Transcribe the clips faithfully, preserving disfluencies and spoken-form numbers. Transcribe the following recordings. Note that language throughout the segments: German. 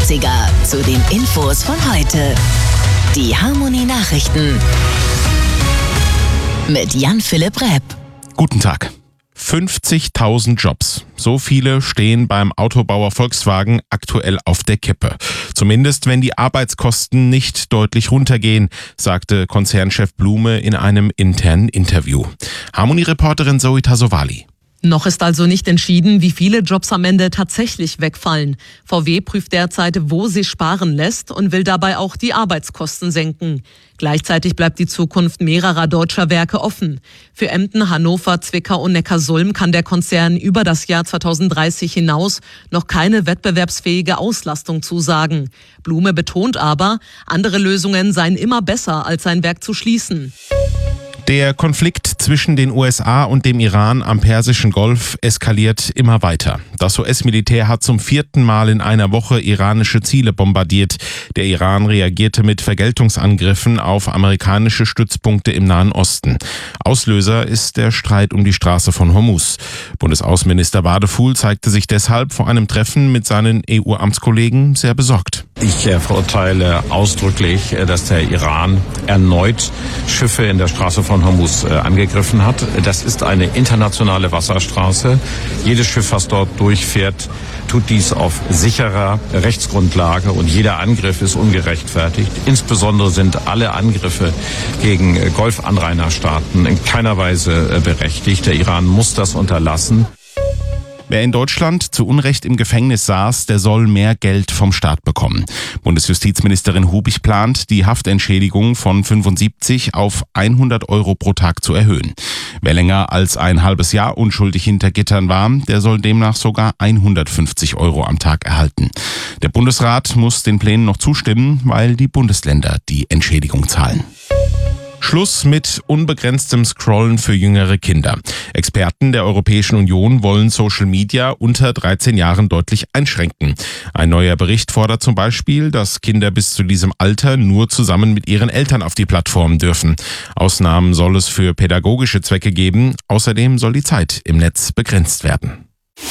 dreißiger zu den Infos von heute. Die Harmony Nachrichten mit Jan-Philipp Repp. Guten Tag. fünfzigtausend Jobs. So viele stehen beim Autobauer Volkswagen aktuell auf der Kippe. Zumindest wenn die Arbeitskosten nicht deutlich runtergehen, sagte Konzernchef Blume in einem internen Interview. Harmony-Reporterin Zoe Tasovali. Noch ist also nicht entschieden, wie viele Jobs am Ende tatsächlich wegfallen. V W prüft derzeit, wo sie sparen lässt und will dabei auch die Arbeitskosten senken. Gleichzeitig bleibt die Zukunft mehrerer deutscher Werke offen. Für Emden, Hannover, Zwickau und Neckarsulm kann der Konzern über das Jahr zweitausenddreißig hinaus noch keine wettbewerbsfähige Auslastung zusagen. Blume betont aber, andere Lösungen seien immer besser, als sein Werk zu schließen. Der Konflikt zwischen den U S A und dem Iran am Persischen Golf eskaliert immer weiter. Das U S-Militär hat zum vierten Mal in einer Woche iranische Ziele bombardiert. Der Iran reagierte mit Vergeltungsangriffen auf amerikanische Stützpunkte im Nahen Osten. Auslöser ist der Streit um die Straße von Hormuz. Bundesaußenminister Wadefuhl zeigte sich deshalb vor einem Treffen mit seinen E U-Amtskollegen sehr besorgt. Ich äh, verurteile ausdrücklich, äh, dass der Iran erneut Schiffe in der Straße von Hormuz äh, angegriffen hat. Das ist eine internationale Wasserstraße. Jedes Schiff, was dort durchfährt, tut dies auf sicherer Rechtsgrundlage und jeder Angriff ist ungerechtfertigt. Insbesondere sind alle Angriffe gegen äh, Golfanrainerstaaten in keiner Weise äh, berechtigt. Der Iran muss das unterlassen. Wer in Deutschland zu Unrecht im Gefängnis saß, der soll mehr Geld vom Staat bekommen. Bundesjustizministerin Hubig plant, die Haftentschädigung von fünfundsiebzig auf hundert Euro pro Tag zu erhöhen. Wer länger als ein halbes Jahr unschuldig hinter Gittern war, der soll demnach sogar hundertfünfzig Euro am Tag erhalten. Der Bundesrat muss den Plänen noch zustimmen, weil die Bundesländer die Entschädigung zahlen. Schluss mit unbegrenztem Scrollen für jüngere Kinder. Experten der Europäischen Union wollen Social Media unter dreizehn Jahren deutlich einschränken. Ein neuer Bericht fordert zum Beispiel, dass Kinder bis zu diesem Alter nur zusammen mit ihren Eltern auf die Plattform dürfen. Ausnahmen soll es für pädagogische Zwecke geben. Außerdem soll die Zeit im Netz begrenzt werden.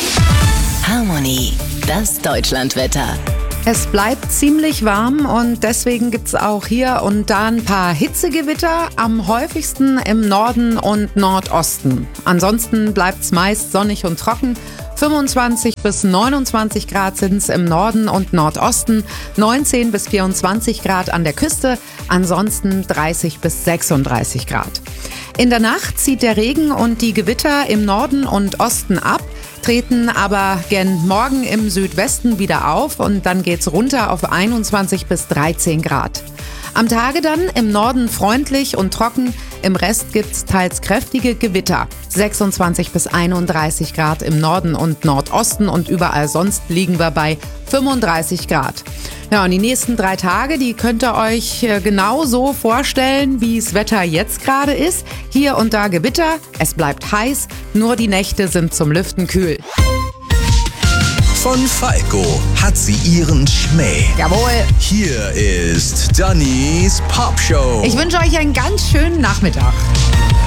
Harmony, das Deutschlandwetter. Es bleibt ziemlich warm und deswegen gibt's auch hier und da ein paar Hitzegewitter, am häufigsten im Norden und Nordosten. Ansonsten bleibt's meist sonnig und trocken. fünfundzwanzig bis neunundzwanzig Grad sind's im Norden und Nordosten, neunzehn bis vierundzwanzig Grad an der Küste, ansonsten dreißig bis sechsunddreißig Grad. In der Nacht zieht der Regen und die Gewitter im Norden und Osten ab, treten aber gen Morgen im Südwesten wieder auf und dann geht's runter auf einundzwanzig bis dreizehn Grad. Am Tage dann im Norden freundlich und trocken, im Rest gibt's teils kräftige Gewitter. sechsundzwanzig bis einunddreißig Grad im Norden und Nordosten und überall sonst liegen wir bei fünfunddreißig Grad. Ja, und die nächsten drei Tage, die könnt ihr euch genau so vorstellen, wie das Wetter jetzt gerade ist. Hier und da Gewitter, es bleibt heiß, nur die Nächte sind zum Lüften kühl. Von Falco hat sie ihren Schmäh. Jawohl. Hier ist Dannys Popshow. Ich wünsche euch einen ganz schönen Nachmittag.